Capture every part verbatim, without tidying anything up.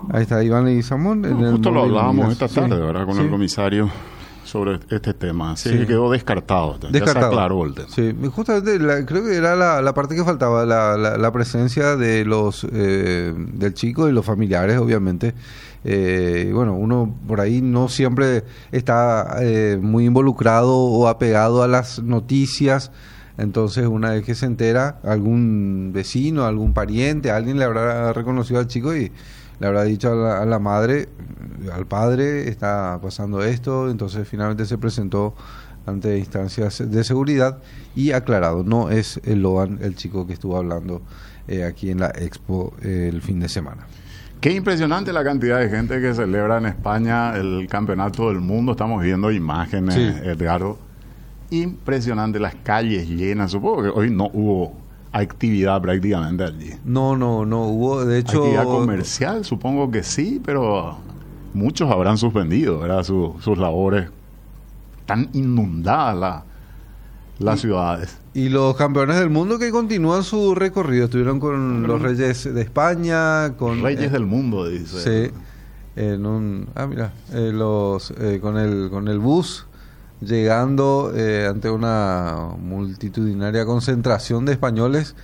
Ahí está Iván Leguizamón. No, justo lo hablábamos esta tarde, sí, ¿verdad? Con sí. el comisario sobre este tema. Así sí. que quedó descartado. descartado. Ya se aclaró el tema. Sí, justamente la, creo que era la, la parte que faltaba, la, la, la presencia de los eh, del chico y los familiares, obviamente. Eh, bueno, uno por ahí no siempre está eh, muy involucrado o apegado a las noticias. Entonces, una vez que se entera, algún vecino, algún pariente, alguien le habrá reconocido al chico y le habrá dicho a la, a la madre, al padre, está pasando esto. Entonces, finalmente se presentó ante instancias de seguridad y aclarado, no es el Loan el chico que estuvo hablando eh, aquí en la Expo eh, el fin de semana. Qué impresionante la cantidad de gente que celebra en España el Campeonato del Mundo. Estamos viendo imágenes, sí. Edgardo. Impresionante, las calles llenas. Supongo que hoy no hubo actividad prácticamente allí. No, no, no hubo. De hecho, actividad comercial, supongo que sí, pero muchos habrán suspendido, ¿verdad? Su, sus labores. Tan inundadas la, las y, ciudades. Y los campeones del mundo que continúan su recorrido. Estuvieron con los Reyes de España, con Reyes eh, del Mundo, dice. Sí. En un, ah, mira, eh, los eh, con el con el bus. Llegando eh, ante una multitudinaria concentración de españoles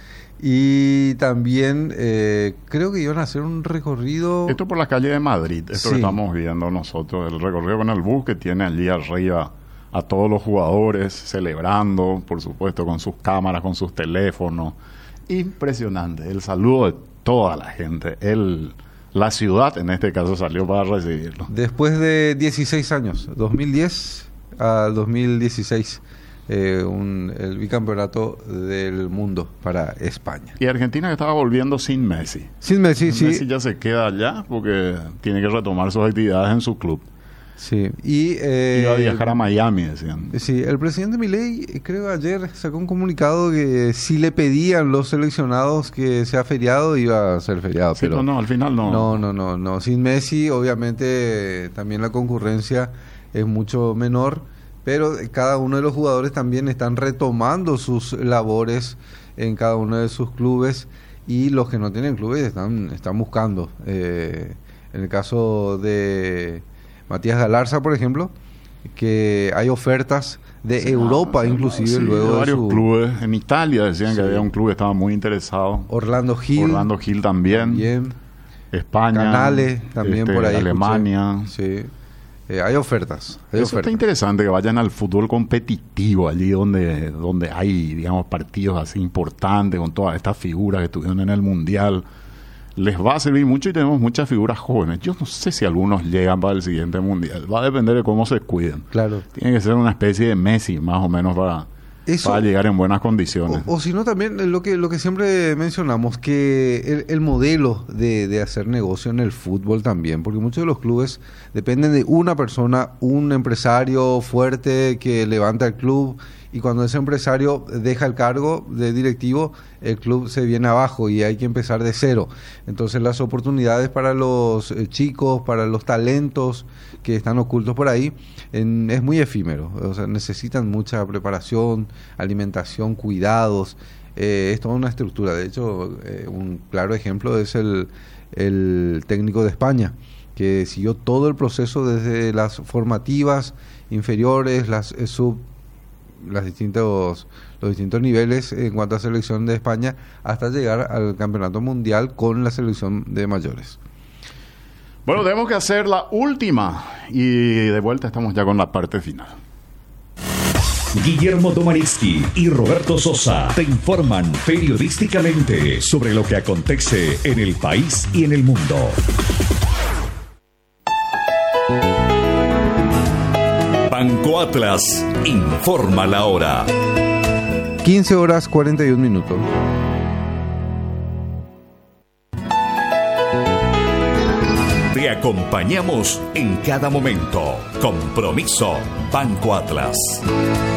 y también eh, creo que iban a hacer un recorrido... Esto por la calle de Madrid, esto sí. que estamos viendo nosotros, el recorrido con el bus que tiene allí arriba a todos los jugadores celebrando, por supuesto, con sus cámaras, con sus teléfonos. Impresionante, el saludo de toda la gente, el... La ciudad, en este caso, salió para recibirlo. Después de dieciséis años, dos mil diez... al dos mil dieciséis, eh, un, el bicampeonato del mundo para España. Y Argentina que estaba volviendo sin Messi. Sin Messi, sí. Messi ya se queda allá porque tiene que retomar sus actividades en su club. Sí. Y, eh, iba a viajar a Miami, decían. Sí, el presidente Milei, creo ayer sacó un comunicado que si le pedían los seleccionados que sea feriado, iba a ser feriado. Sí, pero no, no, al final no. No, no, no, no. Sin Messi, obviamente, también la concurrencia es mucho menor, pero cada uno de los jugadores también están retomando sus labores en cada uno de sus clubes y los que no tienen clubes están, están buscando. Eh, en el caso de Matías Galarza, por ejemplo, que hay ofertas de sí, Europa, no, inclusive, sí, de luego de varios su... clubes. En Italia decían sí. que había un club que estaba muy interesado. Orlando Gil. Orlando Gil también. también. España. Canales, también este, por ahí. Alemania. Escuché. Sí. Eh, hay ofertas. Hay Eso ofertas. Está interesante que vayan al fútbol competitivo, allí donde, donde hay, digamos, partidos así importantes, con todas estas figuras que estuvieron en el Mundial. Les va a servir mucho y tenemos muchas figuras jóvenes. Yo no sé si algunos llegan para el siguiente Mundial. Va a depender de cómo se cuiden. Claro. Tiene que ser una especie de Messi, más o menos, para... Eso, para llegar en buenas condiciones. O, o si no, también lo que lo que siempre mencionamos, que el, el modelo de, de hacer negocio en el fútbol también, porque muchos de los clubes dependen de una persona, un empresario fuerte que levanta el club, y cuando ese empresario deja el cargo de directivo, el club se viene abajo y hay que empezar de cero. Entonces las oportunidades para los eh, chicos, para los talentos que están ocultos por ahí, en, es muy efímero. O sea, necesitan mucha preparación, alimentación, cuidados. Eh, es toda una estructura. De hecho, eh, un claro ejemplo es el, el técnico de España, que siguió todo el proceso desde las formativas inferiores, las eh, sub las distintos los distintos niveles en cuanto a selección de España hasta llegar al campeonato mundial con la selección de mayores. Bueno, tenemos que hacer la última y de vuelta estamos ya con la parte final. Guillermo Domarisky y Roberto Sosa te informan periodísticamente sobre lo que acontece en el país y en el mundo. Banco Atlas informa la hora. quince horas cuarenta y un minutos. Te acompañamos en cada momento. Compromiso Banco Atlas.